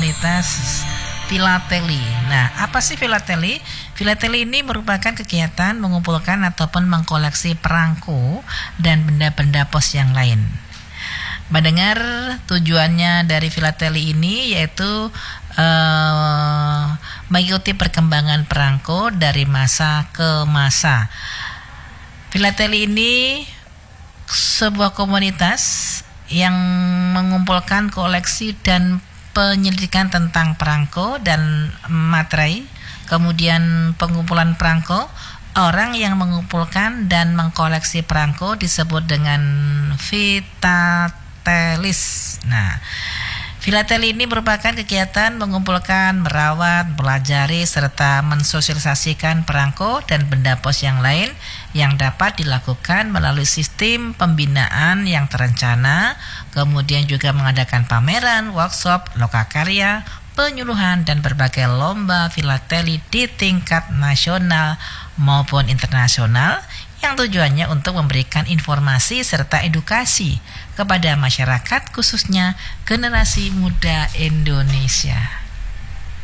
komunitas filateli. Nah, apa sih filateli? Filateli ini merupakan kegiatan mengumpulkan ataupun mengkoleksi perangko dan benda-benda pos yang lain. Mendengar tujuannya dari filateli ini yaitu mengikuti perkembangan perangko dari masa ke masa. Filateli ini sebuah komunitas yang mengumpulkan koleksi dan penyelidikan tentang perangko dan materai, kemudian pengumpulan perangko. Orang yang mengumpulkan dan mengkoleksi perangko disebut dengan filatelis. Nah, filateli ini merupakan kegiatan mengumpulkan, merawat, mempelajari, serta mensosialisasikan perangko dan benda pos yang lain yang dapat dilakukan melalui sistem pembinaan yang terencana, kemudian juga mengadakan pameran, workshop, lokakarya, penyuluhan, dan berbagai lomba filateli di tingkat nasional maupun internasional yang tujuannya untuk memberikan informasi serta edukasi kepada masyarakat, khususnya generasi muda Indonesia.